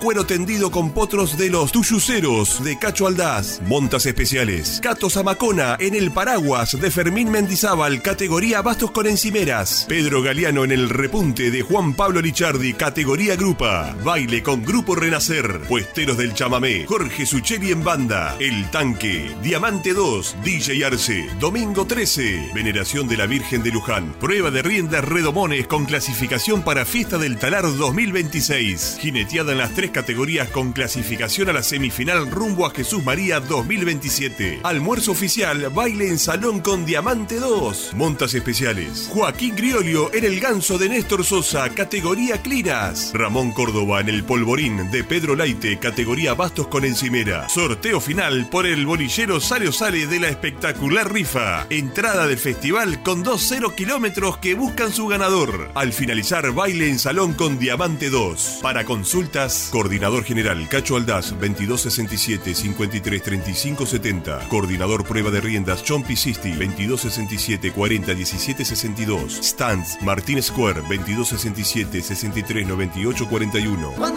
cuero tendido con potros de los Tuyuceros de Cacho Aldaz. Montas especiales. Cato Zamacona en el Paraguas de Fermín Mendizábal, categoría bastos con encimeras. Pedro Galeano en el repunte de Juan Pablo Lichardi, categoría grupa. Baile con Grupo Renacer. Puesteros del Chamamé. Jorge Sucheri en banda. El Tanque. Diamante 2. DJ Arce. Domingo 13. Veneración de la Virgen de Luján. Prueba de riendas redomones con clasificación para Fiesta del Talar 2026. Jineteada en las 3 categorías con clasificación a la semifinal rumbo a Jesús María 2027. Almuerzo oficial, baile en salón con Diamante 2. Montas especiales. Joaquín Griolio en el Ganso de Néstor Sosa, categoría Clinas. Ramón Córdoba en el Polvorín de Pedro Laite, categoría bastos con encimera. Sorteo final por el bolillero Sale o Sale de la espectacular rifa. Entrada del festival con 2 0 kilómetros que buscan su ganador. Al finalizar, baile en salón con Diamante 2. Para consultas, Coordinador General Cacho Aldaz 2267 53 35 70. Coordinador Prueba de Riendas John Pisisti 2267 40 17 62. Stands Martín Square 2267 63 98 41.